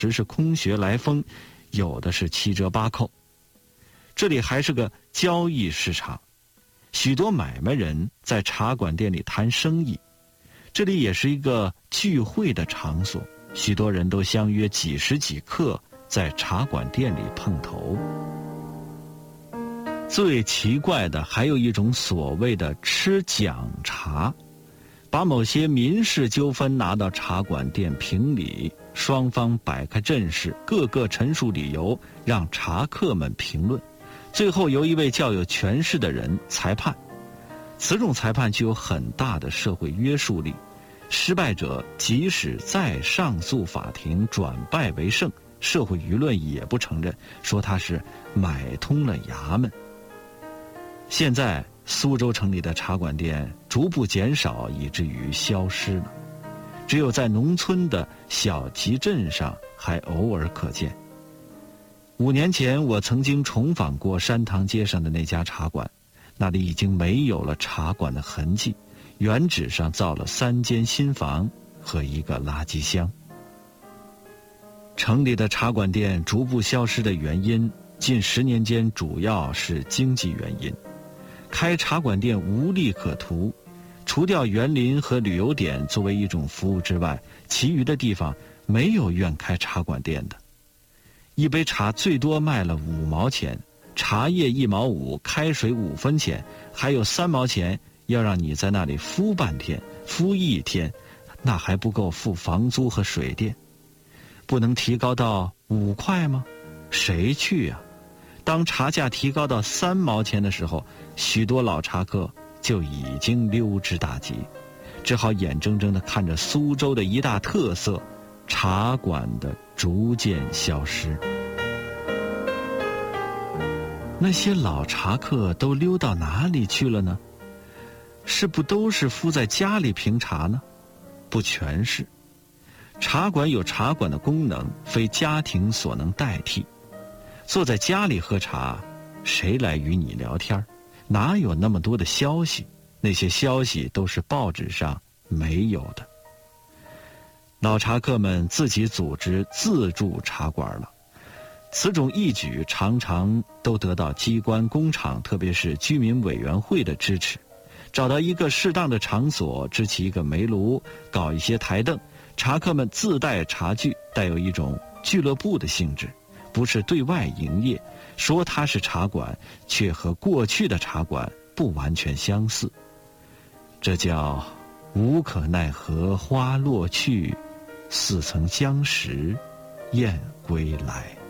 时是空穴来风，有的是七折八扣。这里还是个交易市场，许多买卖人在茶馆店里谈生意，这里也是一个聚会的场所，许多人都相约几时几刻在茶馆店里碰头。最奇怪的还有一种所谓的吃讲茶，把某些民事纠纷拿到茶馆店评理，双方摆开阵势，各个陈述理由，让茶客们评论，最后由一位较有权势的人裁判。此种裁判具有很大的社会约束力，失败者即使再上诉法庭转败为胜，社会舆论也不承认，说他是买通了衙门。现在苏州城里的茶馆店逐步减少，以至于消失了，只有在农村的小集镇上还偶尔可见。5年前我曾经重访过山塘街上的那家茶馆，那里已经没有了茶馆的痕迹，原址上造了3间新房和一个垃圾箱。城里的茶馆店逐步消失的原因，近10年间主要是经济原因。开茶馆店无利可图，除掉园林和旅游点作为一种服务之外，其余的地方没有愿开茶馆店的。一杯茶最多卖了5毛钱，茶叶1毛5，开水5分钱，还有3毛钱要让你在那里敷半天，敷1天，那还不够付房租和水电。不能提高到5块吗？谁去啊？当茶价提高到3毛钱的时候，许多老茶客就已经溜之大吉，只好眼睁睁地看着苏州的一大特色茶馆的逐渐消失。那些老茶客都溜到哪里去了呢？是不都是敷在家里评茶呢？不全是。茶馆有茶馆的功能，非家庭所能代替。坐在家里喝茶，谁来与你聊天？哪有那么多的消息？那些消息都是报纸上没有的。老茶客们自己组织自助茶馆了，此种义举常常都得到机关工厂，特别是居民委员会的支持。找到一个适当的场所，支起一个煤炉，搞一些台凳，茶客们自带茶具，带有一种俱乐部的性质，不是对外营业，说它是茶馆，却和过去的茶馆不完全相似。这叫无可奈何花落去，似曾相识燕归来。